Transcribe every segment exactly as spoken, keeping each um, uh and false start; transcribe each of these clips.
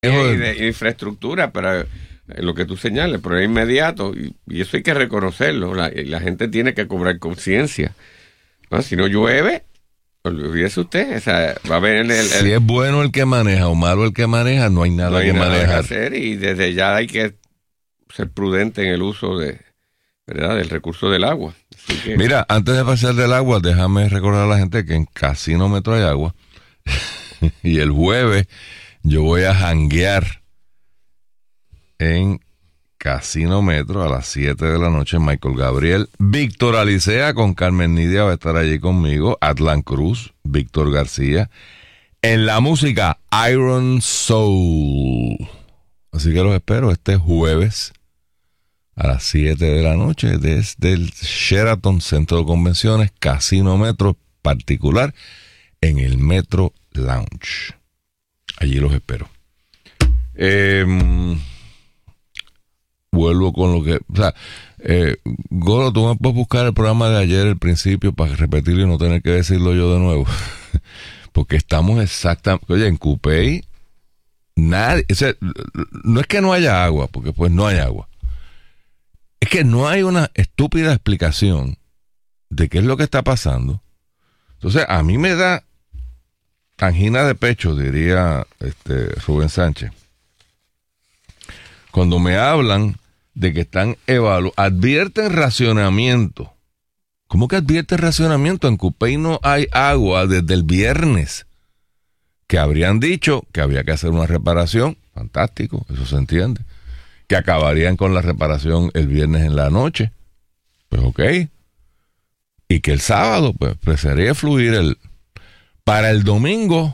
de, de infraestructura para lo que tú señales, pero es inmediato y, y eso hay que reconocerlo. La, la gente tiene que cobrar conciencia, ¿no? Si no llueve, olvídese usted, o sea, va a haber el, el, si es bueno el que maneja o malo el que maneja, no hay nada no hay que nada manejar. Que hacer y desde ya hay que ser prudente en el uso de, ¿verdad?, del recurso del agua. Así que... Mira, antes de pasar del agua, déjame recordar a la gente que en Casínómetro hay agua y el jueves yo voy a janguear en Casínómetro a las siete de la noche. Michael Gabriel, Víctor Alicea con Carmen Nidia va a estar allí conmigo, Atlan Cruz, Víctor García, en la música Iron Soul. Así que los espero este jueves a las siete de la noche desde el Sheraton Centro de Convenciones, Casínómetro particular, en el Metro Lounge. Allí los espero. Eh, vuelvo con lo que... O sea, eh, Goro, tú me puedes buscar el programa de ayer, el principio, para repetirlo y no tener que decirlo yo de nuevo. Porque estamos exactamente... Oye, en Cupey, nadie... O sea, no es que no haya agua, porque pues no hay agua. Es que no hay una estúpida explicación de qué es lo que está pasando. Entonces, a mí me da angina de pecho, diría este Rubén Sánchez, cuando me hablan de que están evaluando, advierten racionamiento. ¿Cómo que advierten racionamiento? En Cupey no hay agua desde el viernes, que habrían dicho que había que hacer una reparación. Fantástico, eso se entiende. Que acabarían con la reparación el viernes en la noche. Pues ok. Y que el sábado, pues, empezaría a fluir el... Para el domingo,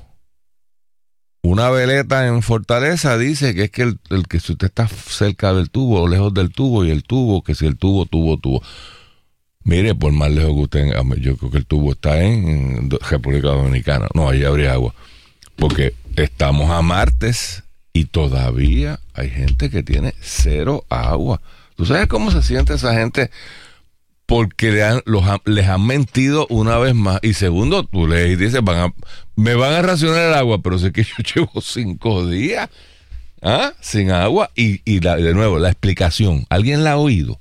una veleta en Fortaleza dice que es que el, el que si usted está cerca del tubo o lejos del tubo, y el tubo, que si el tubo, tubo, tubo. Mire, por más lejos que usted, yo creo que el tubo está en, en República Dominicana. No, allí habría agua. Porque estamos a martes y todavía hay gente que tiene cero agua. ¿Tú sabes cómo se siente esa gente? Porque le han, los, les han mentido una vez más. Y segundo, tú les dices, van a, me van a racionar el agua, pero sé que yo llevo cinco días ¿ah? sin agua. Y, y la, de nuevo, la explicación, ¿alguien la ha oído?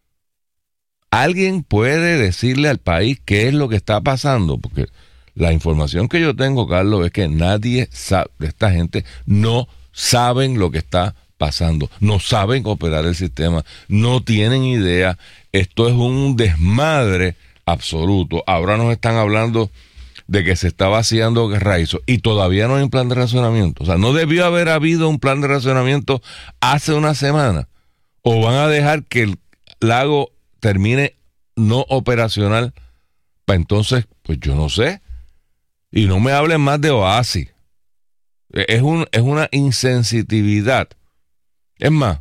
¿Alguien puede decirle al país qué es lo que está pasando? Porque la información que yo tengo, Carlos, es que nadie sabe, esta gente no saben lo que está pasando, no saben operar el sistema, no tienen idea. Esto es un desmadre absoluto. Ahora nos están hablando de que se está vaciando Guerraizo y todavía no hay un plan de racionamiento. O sea, no debió haber habido un plan de racionamiento hace una semana. O van a dejar que el lago termine no operacional para entonces, pues yo no sé. Y no me hablen más de Oasis. Es, un, es una insensitividad. Es más,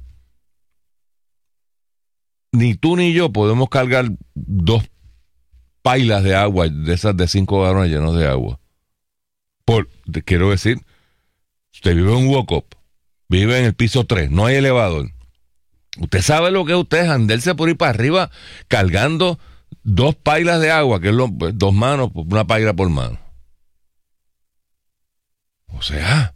ni tú ni yo podemos cargar dos pailas de agua, de esas de cinco galones llenos de agua. Por, te quiero decir, usted vive en un walk-up, vive en el piso tres, no hay elevador. Usted sabe lo que es usted andarse por ahí para arriba cargando dos pailas de agua, que es lo, dos manos, una paila por mano. O sea,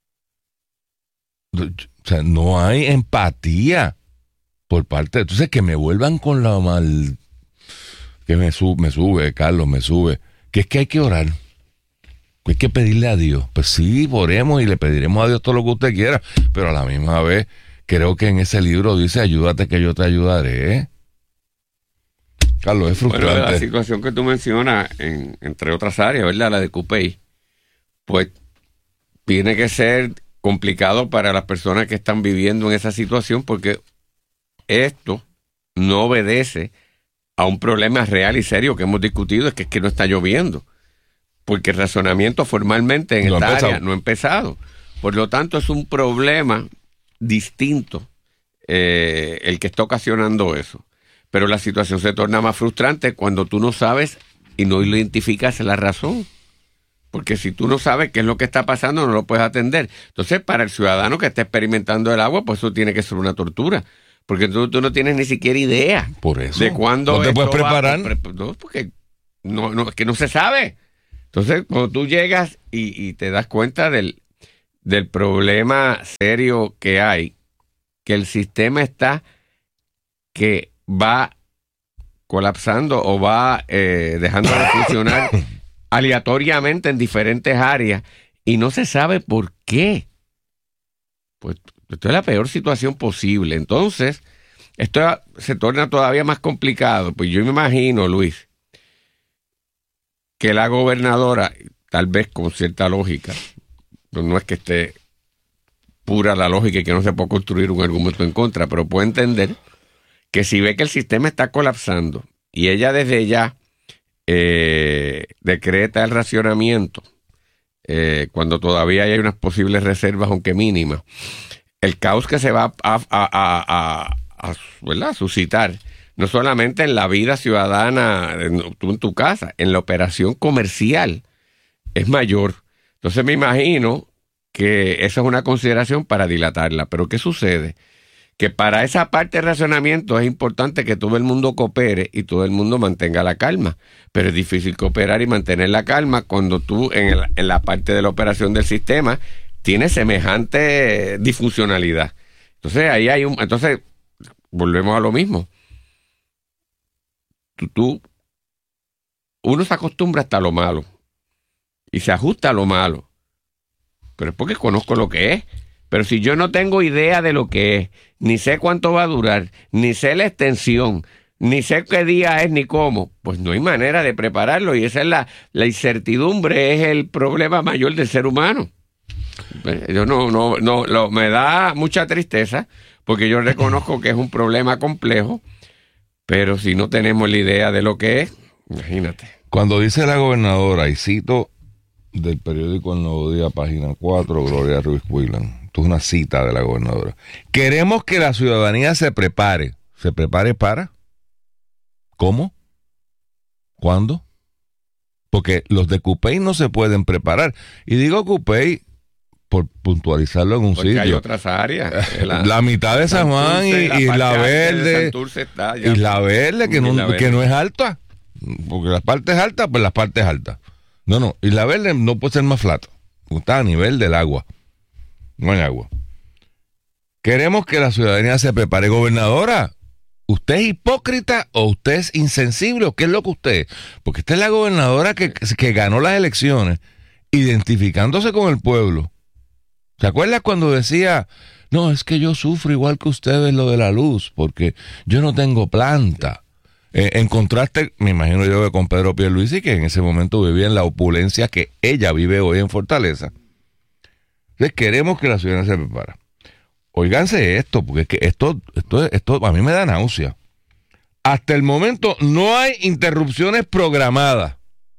o sea, no hay empatía por parte de... Entonces, que me vuelvan con la mal... Que me, sub, me sube, Carlos, me sube. Que es que hay que orar. Que hay que pedirle a Dios. Pues sí, oremos y le pediremos a Dios todo lo que usted quiera. Pero a la misma vez, creo que en ese libro dice, ayúdate que yo te ayudaré. Carlos, es frustrante. Bueno, la situación que tú mencionas, en, entre otras áreas, ¿verdad? La de Cupey, pues tiene que ser complicado para las personas que están viviendo en esa situación, porque esto no obedece a un problema real y serio que hemos discutido, es que es que no está lloviendo, porque el razonamiento formalmente en no esta ha área no ha empezado. Por lo tanto, es un problema distinto eh, el que está ocasionando eso. Pero la situación se torna más frustrante cuando tú no sabes y no identificas la razón. Porque si tú no sabes qué es lo que está pasando, no lo puedes atender. Entonces, para el ciudadano que está experimentando el agua, pues eso tiene que ser una tortura. Porque tú, tú no tienes ni siquiera idea Por eso, de cuándo... ¿no te puedes preparar? Va, no, porque no, no, es que no se sabe. Entonces, cuando tú llegas y, y te das cuenta del, del problema serio que hay, que el sistema está que va colapsando o va eh, dejando de funcionar aleatoriamente en diferentes áreas y no se sabe por qué. Pues esto es la peor situación posible. Entonces, esto se torna todavía más complicado. Pues yo me imagino, Luis, que la gobernadora, tal vez con cierta lógica, pues no es que esté pura la lógica y que no se puede construir un argumento en contra, pero puede entender que si ve que el sistema está colapsando y ella desde ya eh, decreta el racionamiento, eh, cuando todavía hay unas posibles reservas, aunque mínimas, el caos que se va a, a, a, a, a, ¿verdad? a suscitar, no solamente en la vida ciudadana, en, tú en tu casa, en la operación comercial, es mayor. Entonces me imagino que esa es una consideración para dilatarla. Pero ¿qué sucede? Que para esa parte de racionamiento es importante que todo el mundo coopere y todo el mundo mantenga la calma. Pero es difícil cooperar y mantener la calma cuando tú en, el, en la parte de la operación del sistema tienes semejante disfuncionalidad. Entonces ahí hay un... Entonces volvemos a lo mismo. Tú, tú, uno se acostumbra hasta lo malo y se ajusta a lo malo. Pero es porque conozco lo que es. Pero si yo no tengo idea de lo que es, ni sé cuánto va a durar, ni sé la extensión, ni sé qué día es ni cómo, pues no hay manera de prepararlo. Y esa es la, la incertidumbre, es el problema mayor del ser humano. Yo no, no, no, lo, me da mucha tristeza porque yo reconozco que es un problema complejo, pero si no tenemos la idea de lo que es, imagínate. Cuando dice la gobernadora, y cito del periódico El Nuevo Día, página cuatro, Gloria Ruiz Quillan, esto es una cita de la gobernadora: queremos que la ciudadanía se prepare. ¿Se prepare para? ¿Cómo? ¿Cuándo? Porque los de Cupey no se pueden preparar. Y digo Cupey por puntualizarlo en un Porque sitio. hay otras áreas. La, la mitad de San Juan y, y la Verde. Está, y la Verde, que no, la Verde. que no es alta. Porque las partes altas, pues las partes altas. No, no. Y la Verde no puede ser más flato. Está a nivel del agua. No hay agua. Queremos que la ciudadanía se prepare. Gobernadora, ¿usted es hipócrita o usted es insensible o qué es lo que usted es? Porque esta es la gobernadora que, que ganó las elecciones identificándose con el pueblo. ¿Se acuerdas cuando decía, no, es que yo sufro igual que ustedes lo de la luz, porque yo no tengo planta? Eh, en contraste, me imagino yo que con Pedro Pierluisi, que en ese momento vivía en la opulencia que ella vive hoy en Fortaleza. Entonces queremos que la ciudadanía se prepare. Óiganse esto, porque es que esto, esto, esto a mí me da náusea. Hasta el momento no hay interrupciones programadas.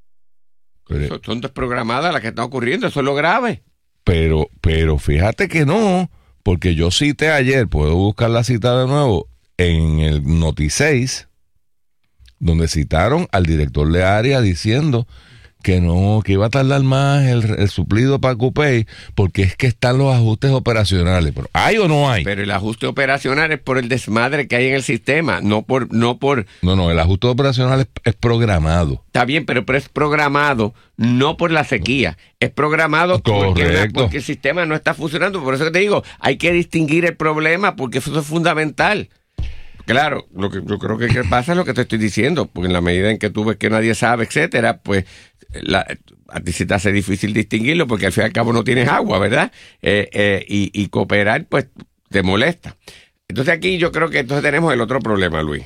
Pero, son desprogramadas las que están ocurriendo, eso es lo grave. Pero, pero fíjate que no, porque yo cité ayer, puedo buscar la cita de nuevo, en el Noti seis, donde citaron al director de área diciendo que no, que iba a tardar más el, el suplido para Cupey, porque es que están los ajustes operacionales. Pero ¿hay o no hay? Pero el ajuste operacional es por el desmadre que hay en el sistema, no por... No, por... no, no, el ajuste operacional es, es programado. Está bien, pero, pero es programado no por la sequía, es programado porque, porque el sistema no está funcionando. Por eso que te digo, hay que distinguir el problema, porque eso es fundamental. Claro, lo que yo creo que pasa es lo que te estoy diciendo, porque en la medida en que tú ves que nadie sabe, etcétera, pues la, a ti se te hace difícil distinguirlo, porque al fin y al cabo no tienes agua, ¿verdad? Eh, eh, y, y cooperar, pues, te molesta. Entonces aquí yo creo que entonces tenemos el otro problema, Luis.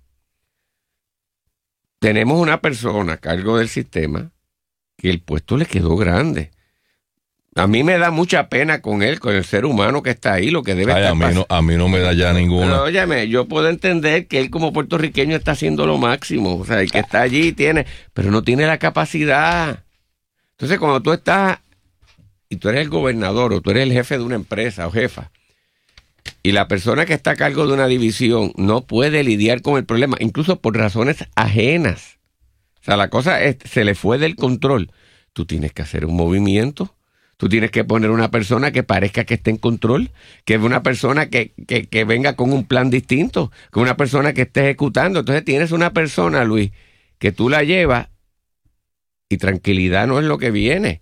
Tenemos una persona a cargo del sistema que el puesto le quedó grande. A mí me da mucha pena con él, con el ser humano que está ahí, lo que debe Ay, estar a mí no, a mí no me da ya ninguna. Pero, óyeme, yo puedo entender que él como puertorriqueño está haciendo lo máximo, o sea, el que está allí tiene, pero no tiene la capacidad. Entonces, cuando tú estás, y tú eres el gobernador, o tú eres el jefe de una empresa, o jefa, y la persona que está a cargo de una división no puede lidiar con el problema, incluso por razones ajenas. O sea, la cosa es, se le fue del control. Tú tienes que hacer un movimiento. Tú tienes que poner una persona que parezca que esté en control, que es una persona que, que, que venga con un plan distinto, que una persona que esté ejecutando. Entonces tienes una persona, Luis, que tú la llevas y tranquilidad no es lo que viene.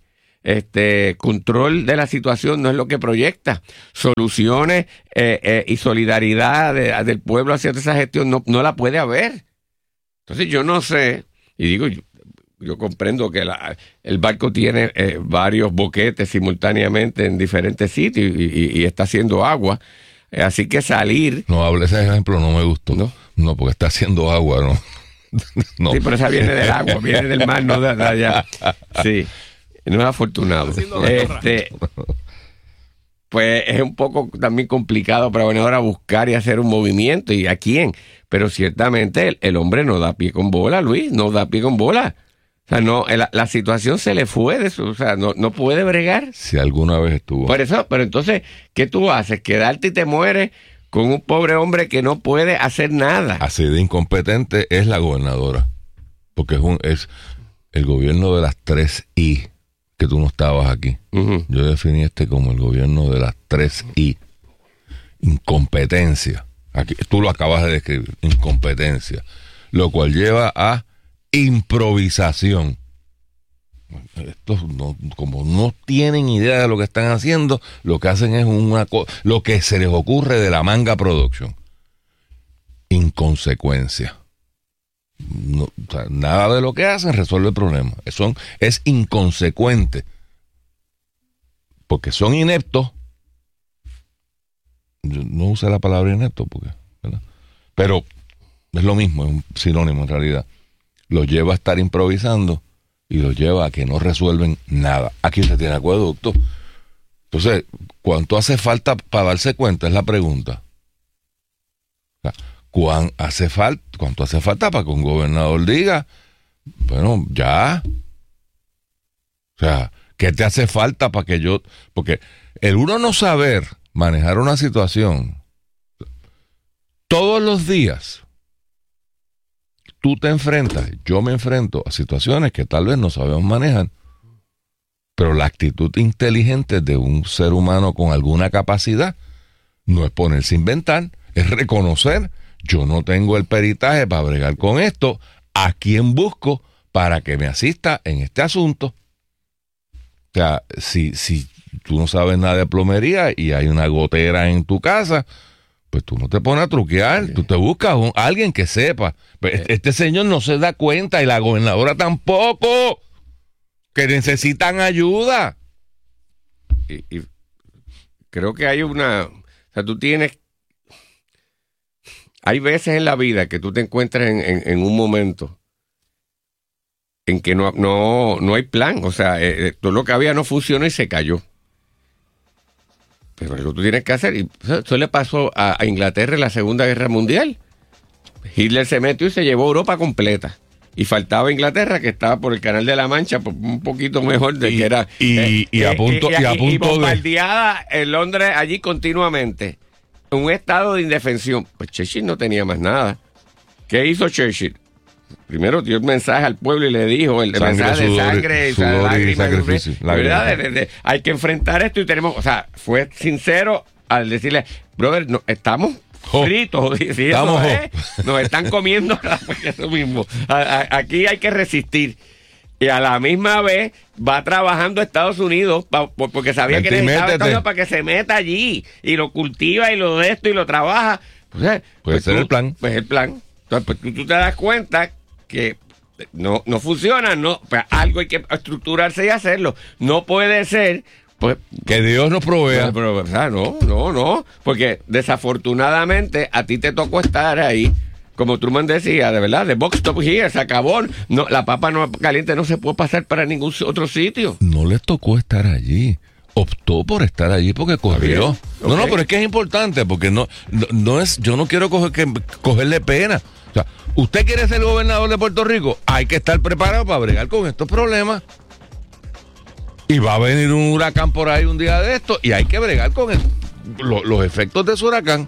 este control de la situación no es lo que proyecta. Soluciones eh, eh, y solidaridad de, del pueblo hacia esa gestión no, no la puede haber. Entonces yo no sé, y digo, yo, yo comprendo que la, el barco tiene eh, varios boquetes simultáneamente en diferentes sitios y, y, y está haciendo agua. Eh, así que salir... No, hable ese ejemplo, no me gustó. No, no porque está haciendo agua, ¿no? No. Sí, pero esa viene del agua, viene del mar, no de, de allá. Sí, no es afortunado. Este, pues es un poco también complicado para venir ahora a buscar y hacer un movimiento. ¿Y a quién? Pero ciertamente el, el hombre no da pie con bola, Luis, no da pie con bola. O sea, no, la, la situación se le fue de eso, o sea, no, no puede bregar. Si alguna vez estuvo. Por eso, pero entonces, ¿qué tú haces? Quedarte y te mueres con un pobre hombre que no puede hacer nada. Así de incompetente es la gobernadora. Porque es un es el gobierno de las tres I, que tú no estabas aquí. Uh-huh. Yo definí este como el gobierno de las tres I. Incompetencia. Aquí, tú lo acabas de describir. Incompetencia. Lo cual lleva a improvisación. Estos no, como no tienen idea de lo que están haciendo, lo que hacen es una co- lo que se les ocurre de la manga production. Inconsecuencia. No, o sea, nada de lo que hacen resuelve el problema. Son, es inconsecuente. Porque son ineptos. Yo no usé la palabra inepto porque, ¿verdad? Pero es lo mismo, es un sinónimo en realidad. Los lleva a estar improvisando y los lleva a que no resuelven nada. Aquí usted tiene acueducto. Entonces, ¿cuánto hace falta para darse cuenta? Es la pregunta. O sea, ¿cuán hace falta, ¿cuánto hace falta para que un gobernador diga, bueno, ya? O sea, ¿qué te hace falta para que yo...? Porque el uno no saber manejar una situación, todos los días tú te enfrentas, yo me enfrento a situaciones que tal vez no sabemos manejar, pero la actitud inteligente de un ser humano con alguna capacidad no es ponerse a inventar, es reconocer, yo no tengo el peritaje para bregar con esto, ¿a quién busco para que me asista en este asunto? O sea, si, si tú no sabes nada de plomería y hay una gotera en tu casa, pues tú no te pones a truquear, tú te buscas un, alguien que sepa. Pues este señor no se da cuenta y la gobernadora tampoco, que necesitan ayuda. Y, y creo que hay una... O sea, tú tienes... Hay veces en la vida que tú te encuentras en, en, en un momento en que no, no, no hay plan. O sea, eh, todo lo que había no funcionó y se cayó. Pero eso tú tienes que hacer. Y eso le pasó a, a Inglaterra en la Segunda Guerra Mundial. Hitler se metió y se llevó Europa completa. Y faltaba Inglaterra, que estaba por el Canal de la Mancha, un poquito mejor de y, que era. Y, eh, y, a punto, eh, y, a punto y bombardeada de... en Londres allí continuamente. En un estado de indefensión. Pues Churchill no tenía más nada. ¿Qué hizo Churchill? Primero dio el mensaje al pueblo y le dijo el sangre, mensaje sudor, de sangre y, sudor lágrimas, y sacrificio. La verdad, de, de, de, hay que enfrentar esto y tenemos, o sea, fue sincero al decirle, brother, no, estamos oh, fritos, sí, estamos eso es, nos están comiendo eso mismo. A, a, aquí hay que resistir. Y a la misma vez va trabajando Estados Unidos pa, porque sabía Vente que necesitaba Estados Unidos para que se meta allí y lo cultiva y lo de esto y lo trabaja. Pues, Puede pues ser tú, el plan. Pues el plan. Entonces, pues, tú, tú te das cuenta que no, no funciona, no, pues algo hay que estructurarse y hacerlo. No puede ser pues que Dios nos provea. Pero, o sea, no, no, no, porque desafortunadamente a ti te tocó estar ahí, como Truman decía, de verdad, the box stop here, se acabó, no, la papa no caliente no se puede pasar para ningún otro sitio. No les tocó estar allí. Optó por estar allí porque corrió. Okay. No, no, pero es que es importante porque no, no, no es, yo no quiero coger, que, cogerle pena. O sea, usted quiere ser gobernador de Puerto Rico, hay que estar preparado para bregar con estos problemas. Y va a venir un huracán por ahí un día de esto y hay que bregar con el, lo, los efectos de ese huracán.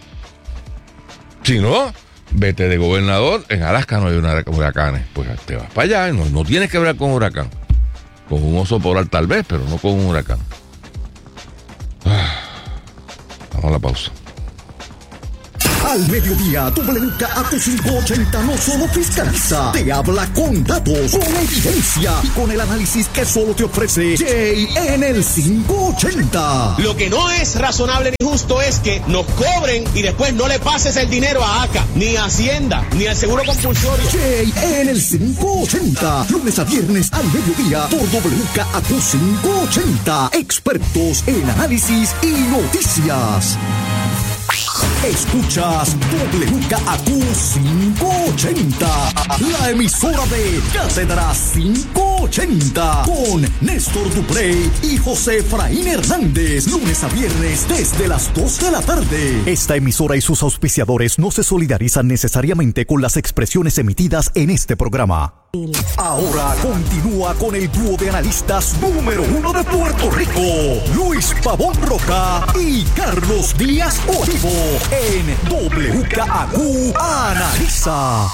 Si no, vete de gobernador. En Alaska no hay huracanes. Pues te vas para allá. No, no tienes que bregar con un huracán. Con un oso polar tal vez, pero no con un huracán. Ah, vamos a la pausa. Al mediodía, W K A Q quinientos ochenta no solo fiscaliza, te habla con datos, con evidencia y con el análisis que solo te ofrece Jay en el quinientos ochenta. Lo que no es razonable ni justo es que nos cobren y después no le pases el dinero a A C A, ni a Hacienda, ni al Seguro Compulsorio. Jay en el quinientos ochenta, lunes a viernes al mediodía por W K A Q quinientos ochenta. Expertos en análisis y noticias. Escuchas W K A Q quinientos ochenta, la emisora de Cátedra quinientos ochenta, con Néstor Duprey y José Efraín Hernández, lunes a viernes desde las dos de la tarde. Esta emisora y sus auspiciadores no se solidarizan necesariamente con las expresiones emitidas en este programa. Ahora continúa con el dúo de analistas número uno de Puerto Rico, Luis Pavón Roca y Carlos Díaz Olivo, en W K A Q Analiza.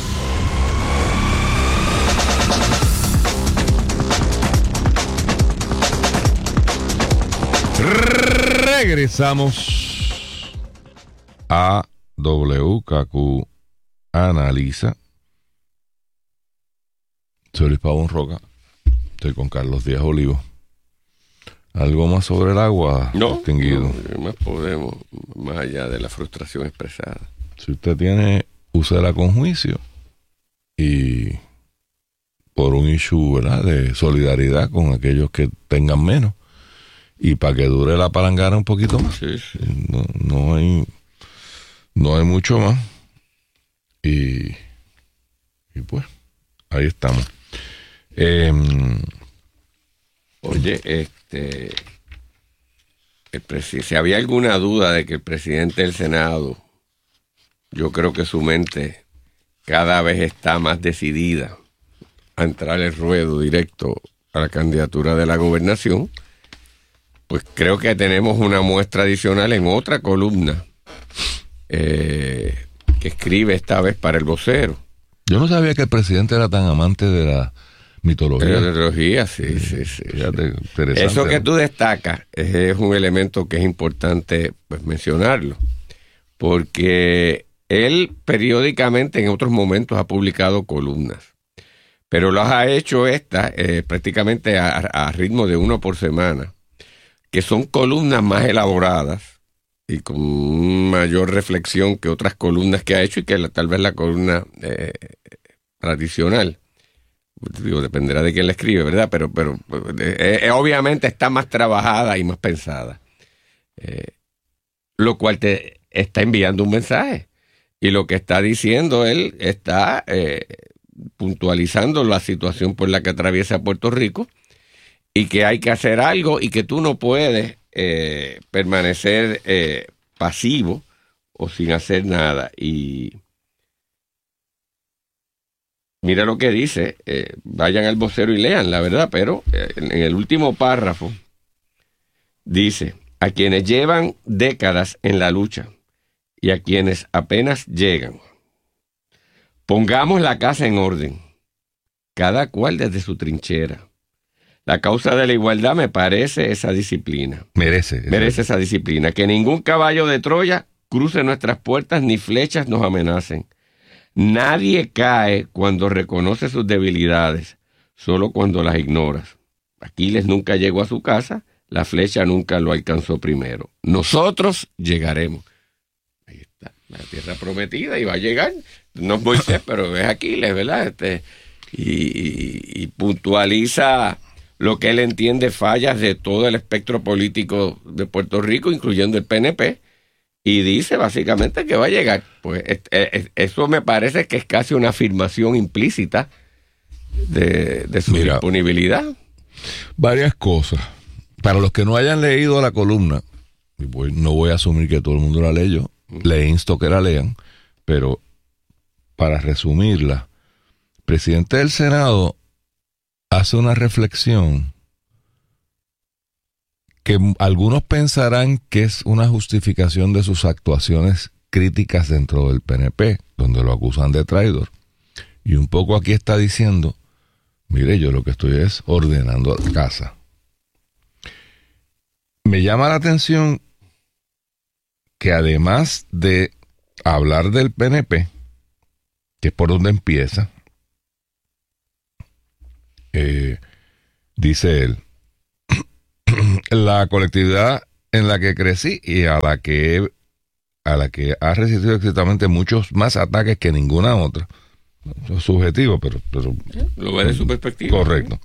Regresamos a W K Q Analiza. Soy Luis Pavón Roca. Estoy con Carlos Díaz Olivo. ¿Algo más sobre el agua, no, distinguido? No, ¿qué más podemos, más allá de la frustración expresada? Si usted tiene, úsela con juicio y por un issue, ¿verdad?, de solidaridad con aquellos que tengan menos y para que dure la palangana un poquito más. Sí, sí. No, no hay no hay mucho más y y pues ahí estamos. Eh, Oye, este, el presi- si había alguna duda de que el presidente del Senado, yo creo que su mente cada vez está más decidida a entrar el ruedo directo a la candidatura de la gobernación, pues creo que tenemos una muestra adicional en otra columna eh, que escribe esta vez para El Vocero. Yo no sabía que el presidente era tan amante de la mitología. De la mitología, sí, sí, sí. Fíjate, interesante, Eso que ¿no? tú destacas es, es un elemento que es importante pues mencionarlo, porque él periódicamente en otros momentos ha publicado columnas, pero las ha hecho estas eh, prácticamente a, a ritmo de uno por semana, que son columnas más elaboradas y con mayor reflexión que otras columnas que ha hecho y que la, tal vez la columna eh, tradicional. Digo, dependerá de quién la escribe, ¿verdad? Pero, pero eh, eh, obviamente está más trabajada y más pensada. Eh, lo cual te está enviando un mensaje. Y lo que está diciendo él está eh, puntualizando la situación por la que atraviesa Puerto Rico y que hay que hacer algo y que tú no puedes eh, permanecer eh, pasivo o sin hacer nada. Y mira lo que dice, eh, vayan al vocero y lean, la verdad, pero eh, en el último párrafo dice, a quienes llevan décadas en la lucha y a quienes apenas llegan, pongamos la casa en orden, cada cual desde su trinchera. La causa de la igualdad me parece esa disciplina. Merece. Merece esa disciplina. Que ningún caballo de Troya cruce nuestras puertas ni flechas nos amenacen. Nadie cae cuando reconoce sus debilidades, solo cuando las ignoras. Aquiles nunca llegó a su casa, la flecha nunca lo alcanzó primero. Nosotros llegaremos. Ahí está, la tierra prometida y va a llegar. No es Moisés, pero es Aquiles, ¿verdad? Este, y, y, y puntualiza lo que él entiende fallas de todo el espectro político de Puerto Rico, incluyendo el P N P. Y dice básicamente que va a llegar. Pues eso me parece que es casi una afirmación implícita de, de su Mira, disponibilidad. Varias cosas. Para los que no hayan leído la columna, y voy, no voy a asumir que todo el mundo la leyó, uh-huh. Le insto que la lean, pero para resumirla, el presidente del Senado hace una reflexión que algunos pensarán que es una justificación de sus actuaciones críticas dentro del P N P, donde lo acusan de traidor. Y un poco aquí está diciendo, mire, yo lo que estoy es ordenando la casa. Me llama la atención que además de hablar del P N P, que es por donde empieza, eh, dice él, la colectividad en la que crecí y a la que a la que ha resistido exactamente muchos más ataques que ninguna otra. Eso es subjetivo, pero, pero lo ve de su perspectiva. Correcto.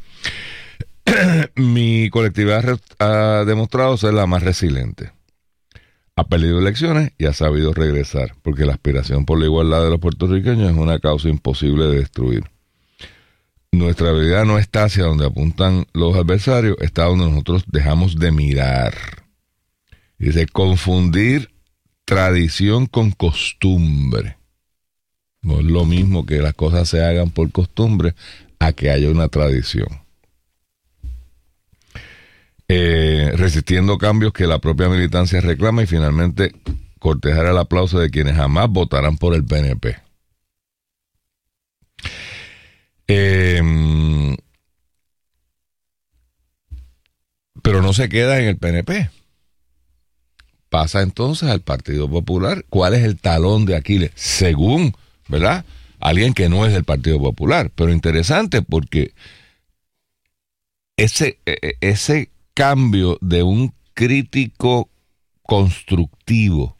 Mi colectividad ha demostrado ser la más resiliente. Ha perdido elecciones y ha sabido regresar, porque la aspiración por la igualdad de los puertorriqueños es una causa imposible de destruir. Nuestra habilidad no está hacia donde apuntan los adversarios, está donde nosotros dejamos de mirar. Dice, confundir tradición con costumbre. No es lo mismo que las cosas se hagan por costumbre a que haya una tradición. Eh, resistiendo cambios que la propia militancia reclama y finalmente cortejar el aplauso de quienes jamás votarán por el P N P. Eh, pero no se queda en el P N P. Pasa entonces al Partido Popular. ¿Cuál es el talón de Aquiles? Según, ¿verdad?, alguien que no es del Partido Popular. Pero interesante porque ese, ese cambio de un crítico constructivo,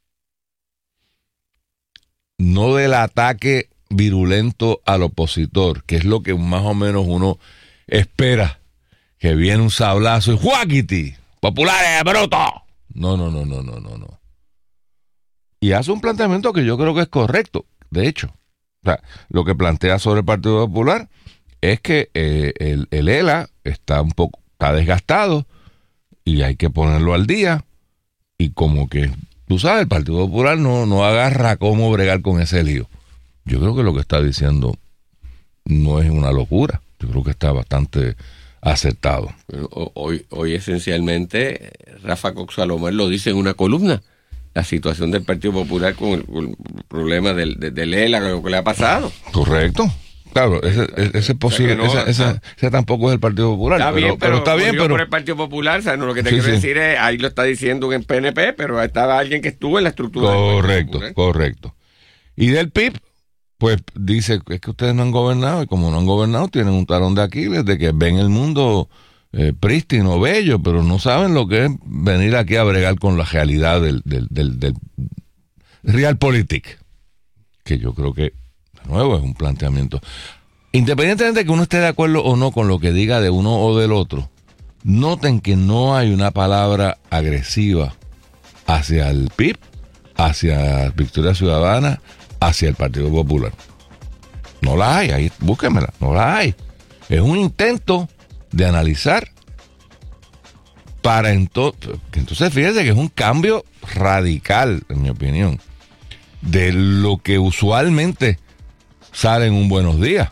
no del ataque virulento al opositor, que es lo que más o menos uno espera, que viene un sablazo y ¡juaquiti! ¡Populares, bruto! No, no, no, no, no, no, no. Y hace un planteamiento que yo creo que es correcto, de hecho. O sea, lo que plantea sobre el Partido Popular es que eh, el, el E L A está un poco, está desgastado y hay que ponerlo al día. Y como que, tú sabes, el Partido Popular no, no agarra cómo bregar con ese lío. Yo creo que lo que está diciendo no es una locura. Yo creo que está bastante acertado. Bueno, hoy, hoy esencialmente Rafa Cox Salomón lo dice en una columna, la situación del Partido Popular con el, con el problema del, del, del E L A, lo que le ha pasado. Correcto. Claro, ese, ese es posible, o sea, no, ese, ese, ese tampoco es el Partido Popular. Está pero, bien, pero, pero está bien, pero por el Partido Popular, o sea, no, lo que te sí, quiero sí. decir es, ahí lo está diciendo en P N P, pero estaba alguien que estuvo en la estructura. Correcto, correcto. Y del P I B, pues dice, es que ustedes no han gobernado, y como no han gobernado, tienen un talón de Aquiles de que ven el mundo eh, prístino, bello, pero no saben lo que es venir aquí a bregar con la realidad del, del, del, del realpolitik, que yo creo que, de nuevo, es un planteamiento. Independientemente de que uno esté de acuerdo o no con lo que diga de uno o del otro, noten que no hay una palabra agresiva hacia el P I B, hacia Victoria Ciudadana, hacia el Partido Popular. No la hay, ahí búsquenmela, no la hay. Es un intento de analizar para entonces, entonces fíjense que es un cambio radical, en mi opinión, de lo que usualmente sale en un Buenos Días.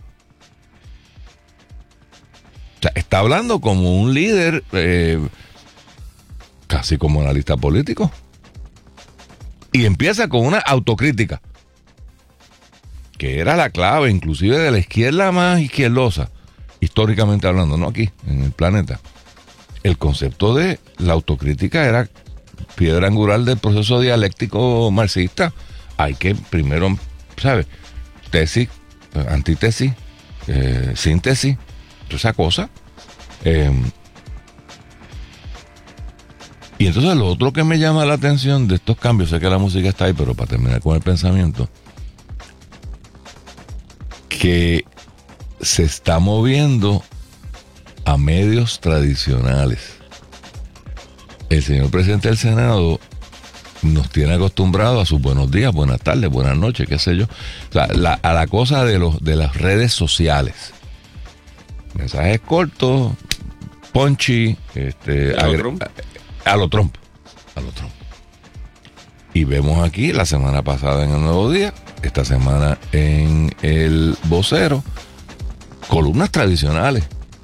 O sea, está hablando como un líder, eh, casi como analista político. Y empieza con una autocrítica, que era la clave, inclusive de la izquierda más izquierdosa, históricamente hablando, no aquí, en el planeta. El concepto de la autocrítica era piedra angular del proceso dialéctico marxista. Hay que primero, ¿sabes? Tesis, antítesis, eh, síntesis, toda esa cosa. Eh, y entonces lo otro que me llama la atención de estos cambios, sé que la música está ahí, pero para terminar con el pensamiento, que se está moviendo a medios tradicionales. El señor presidente del Senado nos tiene acostumbrados a sus buenos días, buenas tardes, buenas noches, qué sé yo. O sea, la, a la cosa de los de las redes sociales. Mensajes cortos, punchy, este, a lo agre- Trump. A, a lo Trump. A lo Trump. Y vemos aquí la semana pasada en El Nuevo Día, esta semana en El Vocero, columnas tradicionales.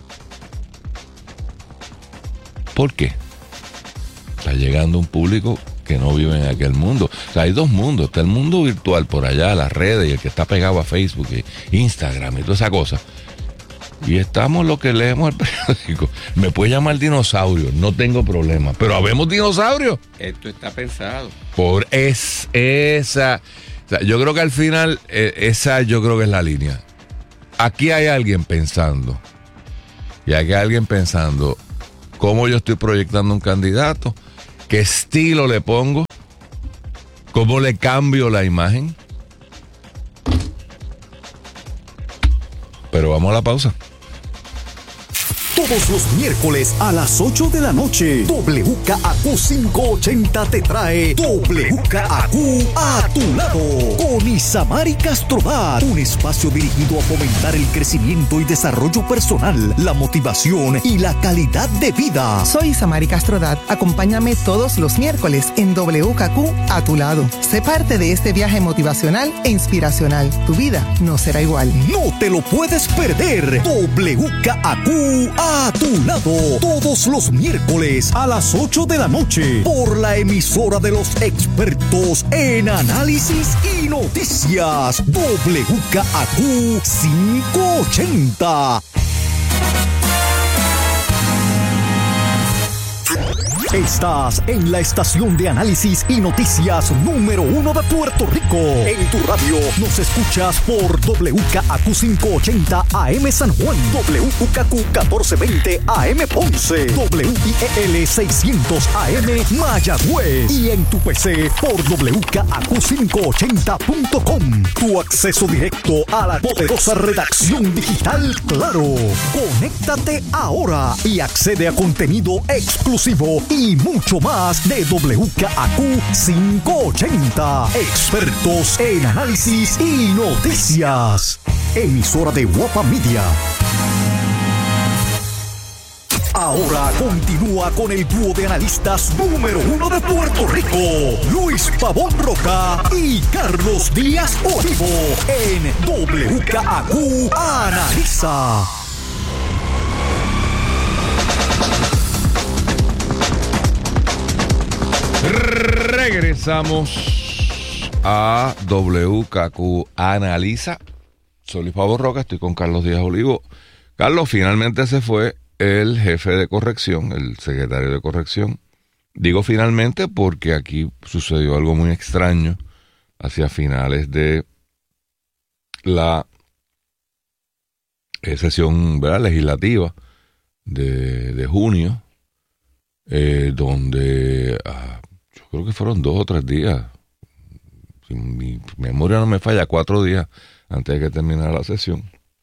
¿Por qué? Está llegando un público que no vive en aquel mundo. O sea, hay dos mundos. Está el mundo virtual por allá, las redes, y el que está pegado a Facebook, y Instagram y toda esa cosa. y estamos lo que leemos el periódico. Me puede llamar dinosaurio, no tengo problema, pero habemos dinosaurios. Esto está pensado. Por es, esa, o sea, yo creo que al final, eh, esa yo creo que es la línea. Aquí hay alguien pensando, y aquí hay alguien pensando cómo yo estoy proyectando un candidato, qué estilo le pongo, cómo le cambio la imagen. Pero vamos a la pausa. Todos los miércoles a las ocho de la noche, W K A Q quinientos ochenta te trae W K A Q a tu lado con Isamari Castrodat, un espacio dirigido a fomentar el crecimiento y desarrollo personal, la motivación y la calidad de vida. Soy Isamari Castrodat. Acompáñame todos los miércoles en W K A Q a tu lado. Sé parte de este viaje motivacional e inspiracional. Tu vida no será igual. No te lo puedes perder. W K A Q a tu lado, todos los miércoles a las ocho de la noche, por la emisora de los expertos en análisis y noticias, W K A Q quinientos ochenta. Estás en la estación de análisis y noticias número uno de Puerto Rico. En tu radio nos escuchas por W K A Q quinientos ochenta A M San Juan, W K Q catorce veinte A M Ponce, W I E L seiscientos A M Mayagüez y en tu P C por W K A Q quinientos ochenta punto com. Tu acceso directo a la poderosa redacción digital Claro. Conéctate ahora y accede a contenido exclusivo y mucho más de W K A Q quinientos ochenta. Expertos en análisis y noticias. Emisora de Guapa Media. Ahora continúa con el dúo de analistas número uno de Puerto Rico, Luis Pavón Roca y Carlos Díaz Olivo, en W K A Q Analiza. Regresamos a W K A Q Analiza. Soy Luis Pavón Roca, estoy con Carlos Díaz Olivo. Carlos, finalmente se fue el jefe de corrección, el secretario de corrección. Digo finalmente porque aquí sucedió algo muy extraño hacia finales de la eh, sesión, ¿verdad?, legislativa de, de junio, eh, donde ah, yo creo que fueron dos o tres días, si mi memoria no me falla, cuatro días antes de que terminara la sesión,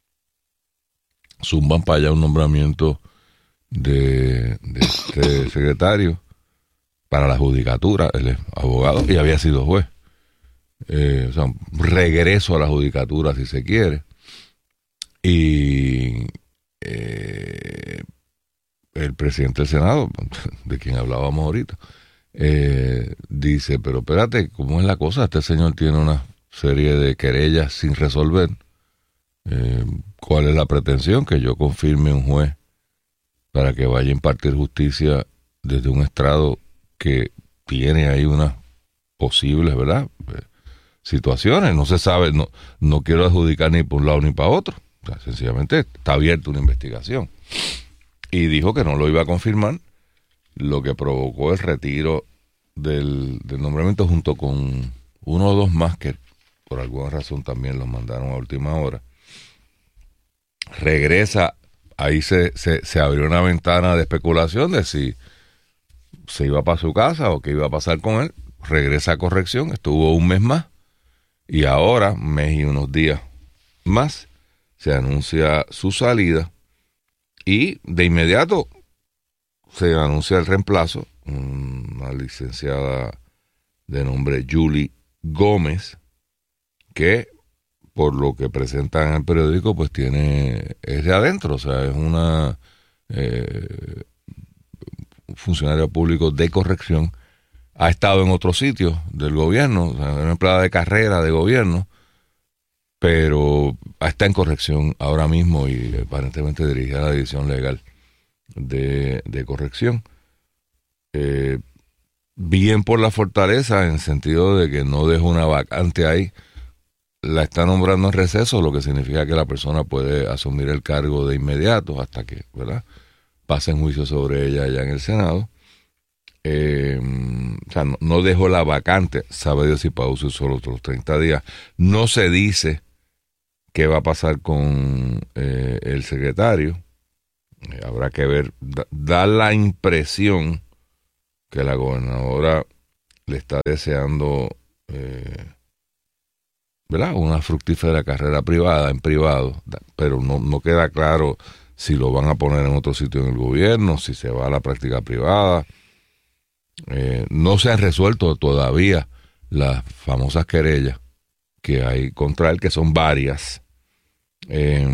zumban para allá un nombramiento de, de este secretario para la judicatura. Él es abogado y había sido juez. Eh, o sea, un regreso a la judicatura, si se quiere. Y eh, el presidente del Senado, de quien hablábamos ahorita, eh, dice, pero espérate, ¿cómo es la cosa? Este señor tiene una serie de querellas sin resolver. Eh, ¿Cuál es la pretensión? Que yo confirme un juez para que vaya a impartir justicia desde un estrado que tiene ahí unas posibles, ¿verdad?, eh, situaciones. No se sabe, no, no quiero adjudicar ni por un lado ni para otro. O sea, sencillamente está abierta una investigación. Y dijo que no lo iba a confirmar, lo que provocó el retiro del, del nombramiento junto con uno o dos más que por alguna razón también los mandaron a última hora. Regresa, ahí se, se, se abrió una ventana de especulación de si se iba para su casa o qué iba a pasar con él. Regresa a corrección, estuvo un mes más y ahora, un mes y unos días más, se anuncia su salida y de inmediato se anuncia el reemplazo, una licenciada de nombre Julie Gómez, que por lo que presentan en el periódico, pues tiene, es de adentro, o sea, es una eh, funcionario público de corrección, ha estado en otros sitios del gobierno, o sea, una empleada de carrera de gobierno, pero está en corrección ahora mismo y aparentemente dirige a la división legal de, de corrección. Eh, bien por la fortaleza, en sentido de que no deja una vacante ahí, la está nombrando en receso, lo que significa que la persona puede asumir el cargo de inmediato hasta que, ¿verdad?, pase en juicio sobre ella allá en el Senado. Eh, o sea, no, no dejó la vacante, sabe Dios si pausa solo otros treinta días. No se dice qué va a pasar con eh, el secretario. Eh, habrá que ver. Da, da la impresión que la gobernadora le está deseando eh, ¿verdad?, una fructífera carrera privada, en privado, pero no, no queda claro si lo van a poner en otro sitio en el gobierno, si se va a la práctica privada. Eh, no se han resuelto todavía las famosas querellas que hay contra él, que son varias. Eh,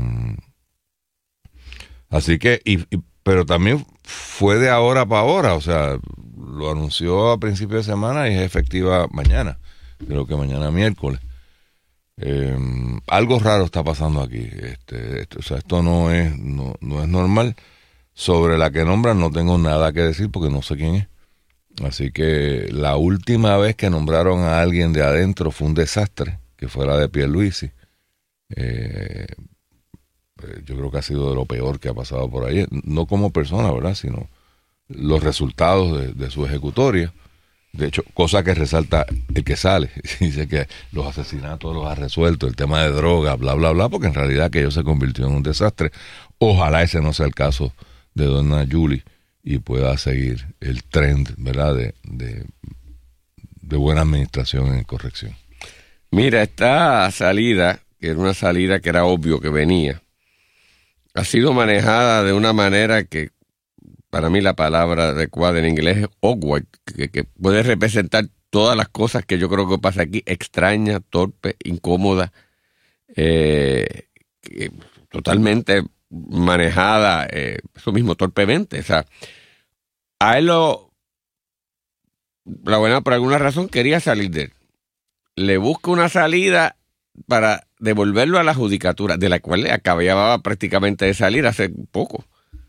así que, y, y, pero también fue de ahora para ahora, o sea, lo anunció a principio de semana y es efectiva mañana, creo que mañana miércoles. Eh, algo raro está pasando aquí. Este, esto, o sea, esto no es, no, no es normal. Sobre la que nombran no tengo nada que decir porque no sé quién es. Así que la última vez que nombraron a alguien de adentro fue un desastre, que fue la de Pierluisi. Eh, yo creo que ha sido de lo peor que ha pasado por ahí. No como persona, ¿verdad?, sino los resultados de, de su ejecutoria. De hecho, cosa que resalta el que sale. Dice que los asesinatos los ha resuelto, el tema de droga, bla, bla, bla, porque en realidad aquello se convirtió en un desastre. Ojalá ese no sea el caso de dona Julie y pueda seguir el trend, ¿verdad?, de, de, de buena administración en corrección. Mira, esta salida, que era una salida que era obvio que venía, ha sido manejada de una manera que, para mí la palabra adecuada en inglés es awkward, que, que puede representar todas las cosas que yo creo que pasa aquí, extraña, torpe, incómoda, eh, que, totalmente manejada, eh, eso mismo, torpemente. O sea, a él lo, la buena, por alguna razón quería salir de él. Le busca una salida para devolverlo a la judicatura, de la cual le acababa prácticamente de salir hace poco.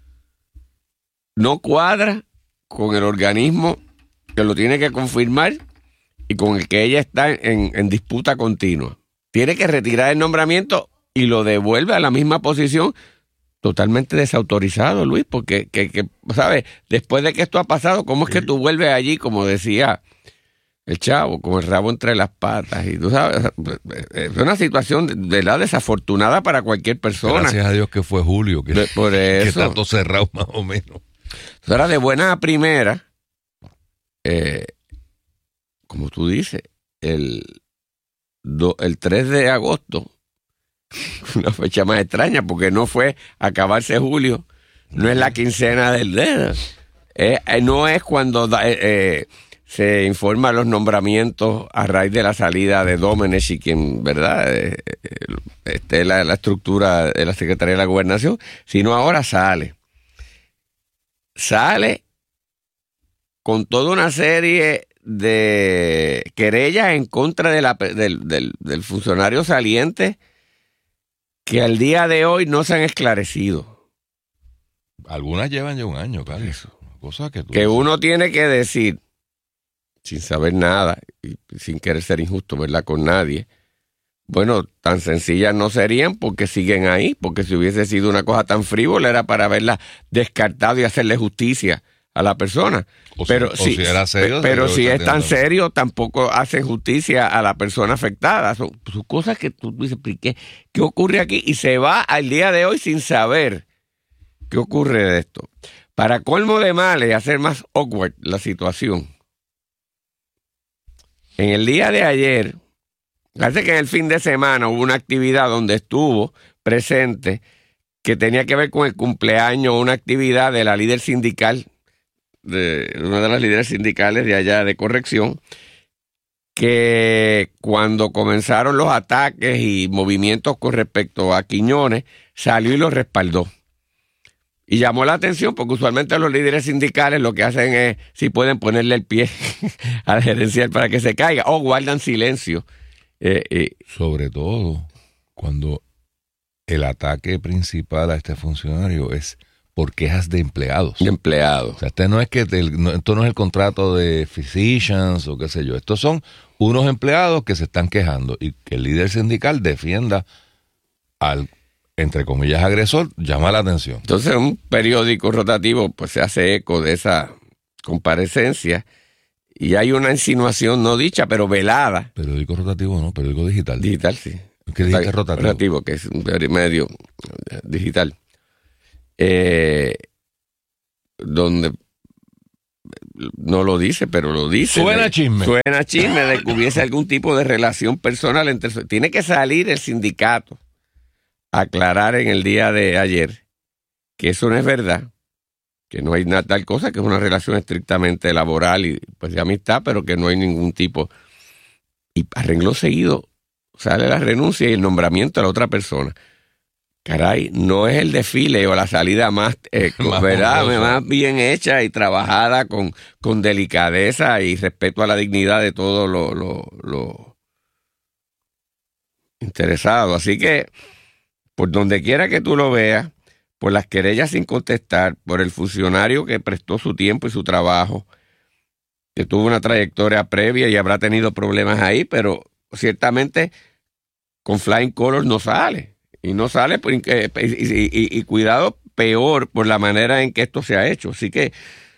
No cuadra con el organismo que lo tiene que confirmar y con el que ella está en, en disputa continua. Tiene que retirar el nombramiento y lo devuelve a la misma posición totalmente desautorizado, Luis, porque, que, que, ¿sabes? Después de que esto ha pasado, ¿cómo es que tú vuelves allí, como decía el chavo, con el rabo entre las patas? Y tú sabes, es una situación de la desafortunada para cualquier persona. Gracias a Dios que fue Julio, que, Por eso, que está todo cerrado más o menos. Ahora, de buena a primera, eh, como tú dices, el, do, el tres de agosto, una fecha más extraña porque no fue acabarse julio, no es la quincena del dedo, eh, eh, no es cuando eh, eh, se informa los nombramientos a raíz de la salida de Domenech y quien, ¿verdad?, eh, eh, este, la, la estructura de la Secretaría de la Gobernación, sino ahora sale. Sale con toda una serie de querellas en contra de la, del, del, del funcionario saliente que al día de hoy no se han esclarecido. Algunas llevan ya un año, Carlos. Cosa que, tú que uno tiene que decir, sin saber nada y sin querer ser injusto, ¿verdad?, con nadie. Bueno, tan sencillas no serían porque siguen ahí, porque si hubiese sido una cosa tan frívola era para haberla descartado y hacerle justicia a la persona. O pero si, si, o si era serio, pero si es tan no. serio, tampoco hacen justicia a la persona afectada. Son, son cosas que tú dices, ¿qué, ¿qué ocurre aquí? Y se va al día de hoy sin saber qué ocurre de esto. Para colmo de males y hacer más awkward la situación, en el día de ayer, parece que en el fin de semana hubo una actividad donde estuvo presente que tenía que ver con el cumpleaños, una actividad de la líder sindical, de una de las líderes sindicales de allá de corrección, que cuando comenzaron los ataques y movimientos con respecto a Quiñones, salió y los respaldó. Y llamó la atención porque usualmente los líderes sindicales lo que hacen es, si pueden ponerle el pie al gerencial para que se caiga, o guardan silencio. Eh, eh. Sobre todo cuando el ataque principal a este funcionario es por quejas de empleados. De empleados. O sea, este no es que te, no, esto no es el contrato de physicians o qué sé yo. Estos son unos empleados que se están quejando y que el líder sindical defienda al, entre comillas, agresor, llama la atención. Entonces, un periódico rotativo pues se hace eco de esa comparecencia y hay una insinuación no dicha, pero velada. Periódico rotativo no, periódico digital. Digital, sí. ¿Qué dijiste rotativo? Rotativo, que es un medio digital. Eh, donde no lo dice, pero lo dice. Suena de, chisme. Suena chisme de que hubiese algún tipo de relación personal entre... Tiene que salir el sindicato a aclarar en el día de ayer que eso no es verdad, que no hay nada, tal cosa, que es una relación estrictamente laboral y pues de amistad, pero que no hay ningún tipo. Y a renglón seguido sale la renuncia y el nombramiento de la otra persona. Caray, no es el desfile o la salida más, eh, más, ¿verdad? más bien hecha y trabajada con, con delicadeza y respeto a la dignidad de todos los lo, lo interesados. Así que, por donde quiera que tú lo veas, por las querellas sin contestar, por el funcionario que prestó su tiempo y su trabajo, que tuvo una trayectoria previa y habrá tenido problemas ahí, pero ciertamente con flying colors no sale. Y no sale, por, y, y, y, y cuidado, peor por la manera en que esto se ha hecho. Así que,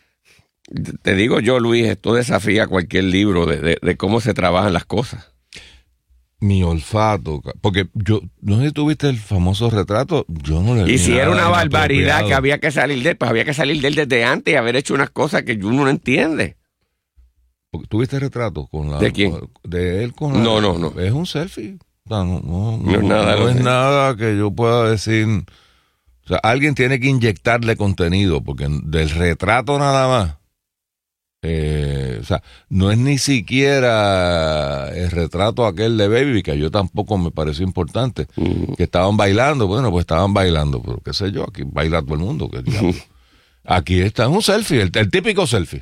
te digo yo, Luis, esto desafía cualquier libro de, de, de cómo se trabajan las cosas. Mi olfato, porque yo, no sé si tuviste el famoso retrato, yo no le vi. Y si era una barbaridad apropiado. que había que salir de él, pues había que salir de él desde antes y haber hecho unas cosas que uno no entiende. ¿Tuviste el retrato con la... ¿De quién? De él con la... No, no, no. Es un selfie. No, no, no, No es nada, no no es sé. nada que yo pueda decir. O sea, alguien tiene que inyectarle contenido, porque del retrato nada más. Eh, o sea, no es ni siquiera el retrato aquel de Baby, que yo tampoco me pareció importante. Uh-huh. Que estaban bailando, bueno, pues estaban bailando, pero qué sé yo, aquí baila todo el mundo. ¿Qué diablo? Aquí está un selfie, el, el típico selfie.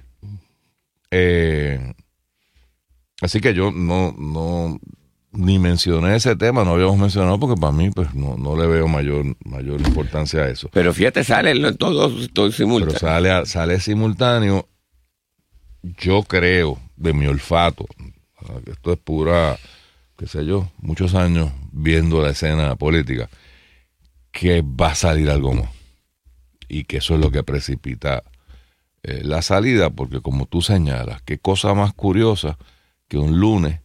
Eh, así que yo no, no, ni mencioné ese tema, no habíamos mencionado porque para mí pues no, no le veo mayor, mayor importancia a eso. Pero fíjate, sale todo, todo simultáneo. Pero sale, sale simultáneo. Yo creo, de mi olfato, esto es pura, qué sé yo, muchos años viendo la escena política, que va a salir algo más. Y que eso es lo que precipita eh, la salida, porque como tú señalas, qué cosa más curiosa que un lunes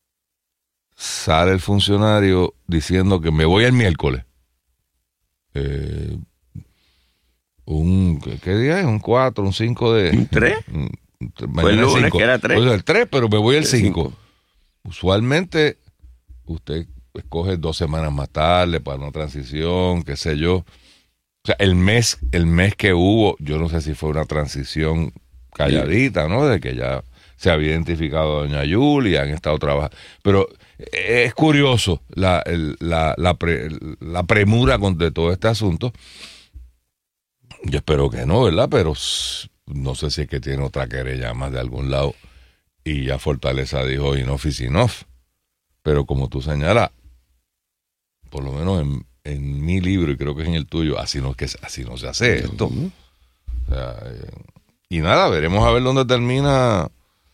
sale el funcionario diciendo que me voy el miércoles. Eh, un, ¿qué, qué día es? Un cuatro, un cinco de... ¿Un tres? Fue el lunes que era tres. Pues el tres, pero me voy el cinco. cinco. Usualmente usted escoge dos semanas más tarde para una transición, qué sé yo. O sea, el mes, el mes que hubo, yo no sé si fue una transición calladita, ¿no? De que ya se había identificado a doña Yulia, han estado trabajando. Pero es curioso la, el, la, la, pre, la premura con de todo este asunto. Yo espero que no, ¿verdad? Pero no sé si es que tiene otra querella más de algún lado. Y ya Fortaleza dijo enough is enough. Pero como tú señalas, por lo menos en, en mi libro, y creo que es en el tuyo, así no, que, así no se hace esto. O sea, eh, y nada, veremos a ver dónde termina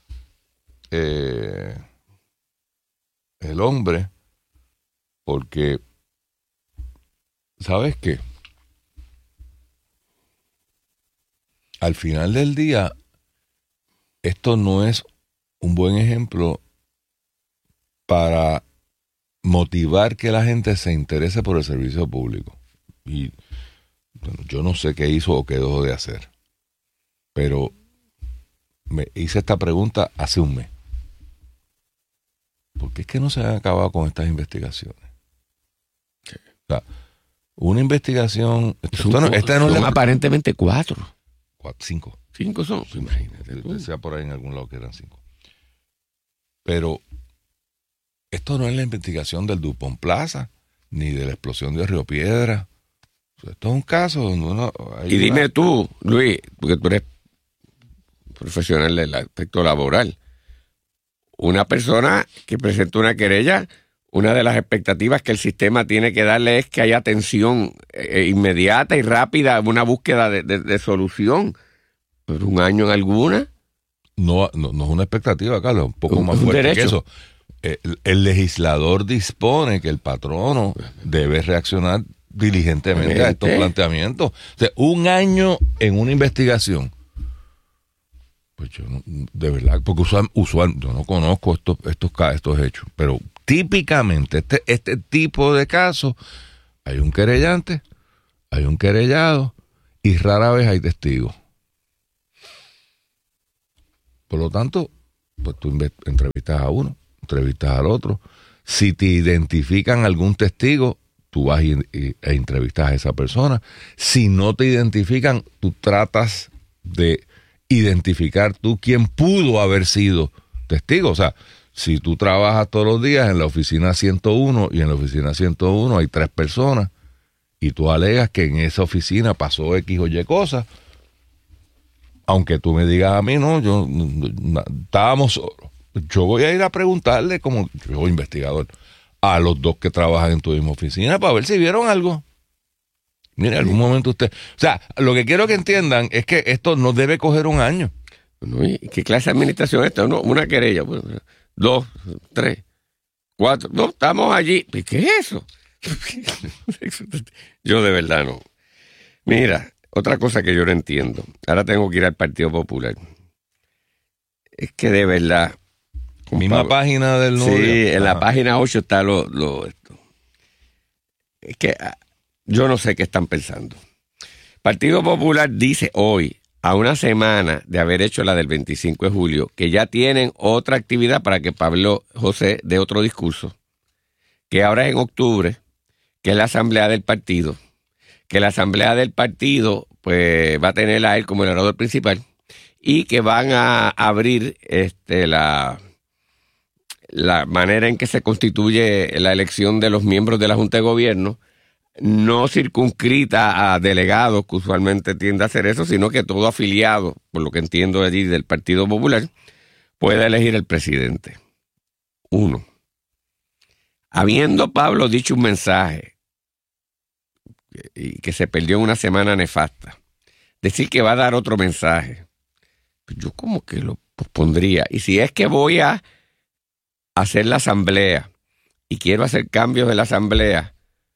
eh, el hombre. Porque, ¿sabes qué? Al final del día, esto no es un buen ejemplo para motivar que la gente se interese por el servicio público. Y bueno, yo no sé qué hizo o qué dejó de hacer, pero me hice esta pregunta hace un mes. ¿Por qué es que no se han acabado con estas investigaciones? O sea, una investigación... Esto Son, no, esta no son es la, aparentemente cuatro. cuatro, cinco. Cinco son, imagínate. Decía por ahí en algún lado que eran cinco. Pero esto no es la investigación del Dupont Plaza, ni de la explosión de Río Piedra. O sea, esto es un caso donde uno... Y dime una... tú, Luis, porque tú eres profesional del aspecto laboral, una persona que presenta una querella, una de las expectativas que el sistema tiene que darle es que haya atención eh, inmediata y rápida, una búsqueda de, de, de solución. Pero un año en alguna. No, no, no es una expectativa, Carlos, un poco Un- más un fuerte derecho. que eso. El, el legislador dispone que el patrono debe reaccionar diligentemente a estos Evidente. planteamientos. O sea, un año en una investigación. Pues yo no, de verdad, porque usual, usual yo no conozco estos, estos, ca- estos hechos, pero típicamente este, este tipo de casos hay un querellante, hay un querellado y rara vez hay testigos. Por lo tanto, pues tú inve- entrevistas a uno, entrevistas al otro. Si te identifican algún testigo, tú vas y, y- e entrevistas a esa persona. Si no te identifican, tú tratas de identificar tú quién pudo haber sido testigo. O sea, si tú trabajas todos los días en la oficina ciento uno y en la oficina ciento uno hay tres personas y tú alegas que en esa oficina pasó X o Y cosas, aunque tú me digas a mí, no, yo no, estábamos solos. Yo voy a ir a preguntarle, como yo investigador, a los dos que trabajan en tu misma oficina para ver si vieron algo. Mire, en algún momento usted... O sea, lo que quiero que entiendan es que esto no debe coger un año. ¿No? ¿Y qué clase de administración es esta? Uno, una querella, pues, dos, tres, cuatro, no, estamos allí. ¿Y qué es eso? Yo de verdad no. Mira, otra cosa que yo no entiendo. Ahora tengo que ir al Partido Popular. Es que de verdad... Misma Pablo, página del novio. Sí, en la Ajá. página ocho está lo, lo esto. Es que ah, yo no sé qué están pensando. Partido Popular dice hoy, a una semana de haber hecho la del veinticinco de julio, que ya tienen otra actividad para que Pablo José dé otro discurso, que ahora es en octubre, que es la asamblea del partido, que la asamblea del partido pues va a tener a él como el orador principal y que van a abrir este la... la manera en que se constituye la elección de los miembros de la Junta de Gobierno, no circunscrita a delegados, que usualmente tiende a hacer eso, sino que todo afiliado, por lo que entiendo allí del Partido Popular, puede elegir el presidente. Uno. Habiendo Pablo dicho un mensaje y que se perdió en una semana nefasta, decir que va a dar otro mensaje, pues yo como que lo pospondría. Y si es que voy a hacer la asamblea y quiero hacer cambios de la asamblea,